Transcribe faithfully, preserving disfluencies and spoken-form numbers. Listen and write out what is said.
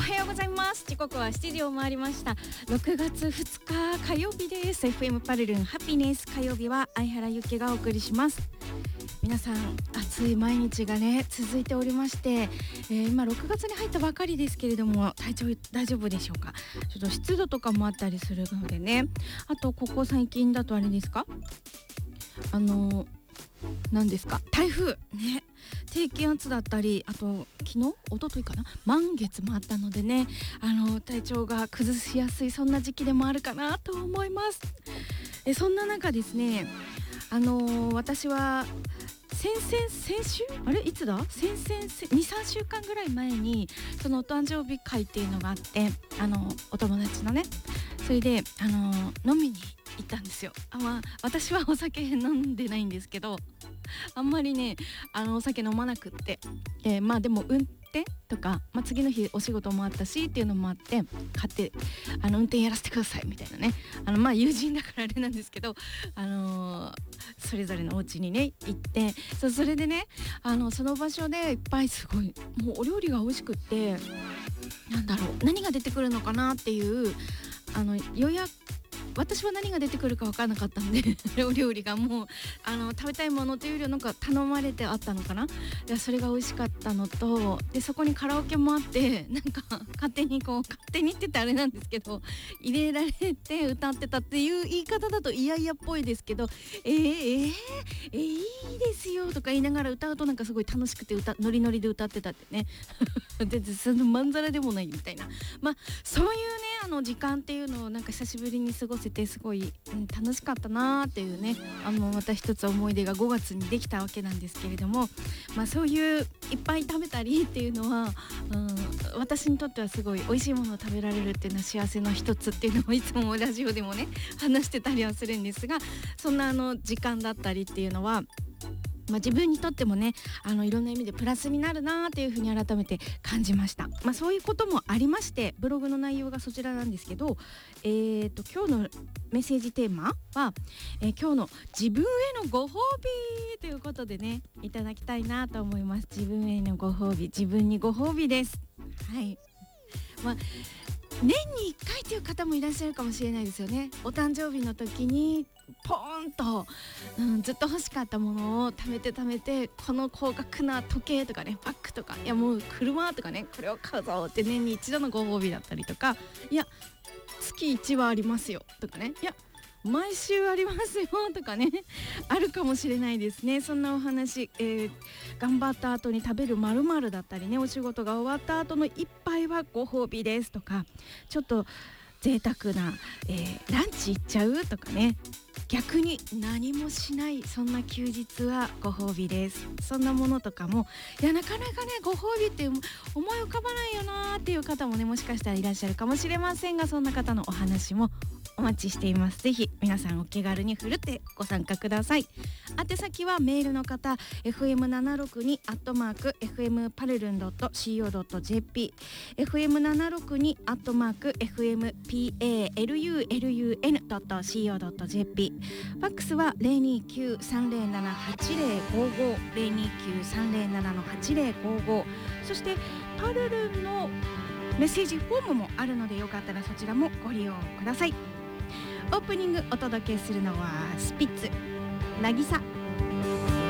はようございます。時刻はしちじを回りました。ろくがつふつか火曜日です。 エフエム パルルンハピネス火曜日は相原由紀がお送りします。皆さん暑い毎日がね続いておりまして、えー、今ろくがつに入ったばかりですけれども、体調大丈夫でしょうか。ちょっと湿度とかもあったりするのでね。あとここ最近だとあれですか、あの何ですか、台風ね、低気圧だったり、あと昨日一昨日かな、満月もあったのでね、あの体調が崩しやすいそんな時期でもあるかなと思います。えそんな中ですね、あのー、私は先々先週あれいつだ先々にさんしゅうかんぐらい前にそのお誕生日会っていうのがあって、あのお友達のね、それであの飲みに行ったんですよ。あ、まあ、私はお酒飲んでないんですけど、あんまりねあのお酒飲まなくって、えー、まあでも運転とか、まあ、次の日お仕事もあったしっていうのもあって、買ってあの運転やらせてくださいみたいなね、あのまあ友人だからあれなんですけど、あのー、それぞれのお家にね行って、 そ, それでね、あのその場所でいっぱいすごいもうお料理が美味しくって、なんだろう、何が出てくるのかなっていうあの予約、私は何が出てくるか分からなかったんでお料理がもうあの食べたいものというよりはなんか頼まれてあったのかな。でそれが美味しかったのと、でそこにカラオケもあって、なんか勝手にこう勝手にって言ってあれなんですけど、入れられて歌ってたっていう言い方だといやいやっぽいですけど、えー、えー、えー、いいですよとか言いながら歌うとなんかすごい楽しくて歌ノリノリで歌ってたってねでそのまんざらでもないみたいな、まあそういうねあの時間っていうのをなんか久しぶりに過ごせてすごい、うん、楽しかったなーっていうね、あのまた一つ思い出がごがつにできたわけなんですけれども、まあそういういっぱい食べたりっていうのは、うん、私にとってはすごい美味しいものを食べられるっていうのは幸せの一つっていうのをいつもラジオでもね話してたりはするんですが、そんなあの時間だったりっていうのはまあ、自分にとってもねあのいろんな意味でプラスになるなというふうに改めて感じました。まあ、そういうこともありまして、ブログの内容がそちらなんですけど、えー、と今日のメッセージテーマは、えー、今日の自分へのご褒美ということでねいただきたいなと思います。自分へのご褒美、自分にご褒美です。はい、まあ年にいっかいという方もいらっしゃるかもしれないですよね。お誕生日の時にポーンと、うん、ずっと欲しかったものを貯めて貯めて、この高額な時計とかね、バッグとか、いやもう車とかね、これを買うぞって年に一度のご褒美だったりとか、いや月いちはありますよとかね、いや毎週ありますよとかねあるかもしれないですね。そんなお話、えー、頑張った後に食べる〇〇だったりね、お仕事が終わった後の一杯はご褒美ですとか、ちょっと贅沢な、えー、ランチ行っちゃうとかね、逆に何もしないそんな休日はご褒美です。そんなものとかも、いやなかなかねご褒美って思い浮かばないよなーっていう方もねもしかしたらいらっしゃるかもしれませんが、そんな方のお話もお待ちしています。ぜひ皆さんお気軽にふるってご参加ください。宛先はメールの方 エフエムななろくに アットマーク エフエムパルルン ドット シーオー ドット ジェーピー エフエムななろくに アットマーク エフエムパルルン ドット シーオー ドット ジェーピー、 ファックスは ゼロにきゅう さんゼロなな はちゼロごご ゼロにきゅう さんゼロなな はちゼロごご、そしてパルルンのメッセージフォームもあるのでよかったらそちらもご利用ください。オープニングお届けするのはスピッツ渚。